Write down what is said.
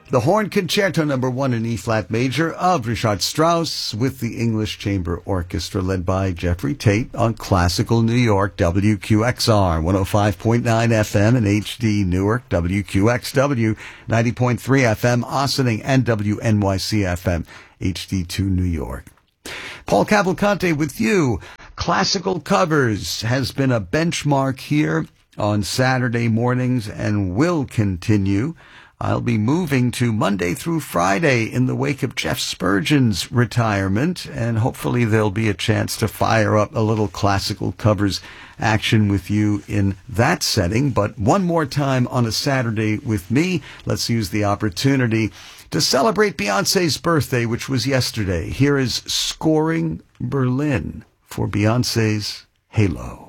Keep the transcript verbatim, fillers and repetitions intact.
The Horn Concerto Number One in E-flat major of Richard Strauss with the English Chamber Orchestra led by Jeffrey Tate on Classical New York, W Q X R, one oh five point nine F M and H D Newark, W Q X W, ninety point three F M Ossining, and W N Y C F M, H D two New York. Paul Cavalcante with you. Classical Covers has been a benchmark here on Saturday mornings and will continue. I'll be moving to Monday through Friday in the wake of Jeff Spurgeon's retirement, and hopefully there'll be a chance to fire up a little Classical Covers action with you in that setting. But one more time on a Saturday with me, let's use the opportunity to celebrate Beyonce's birthday, which was yesterday. Here is Scoring Berlin for Beyonce's Halo.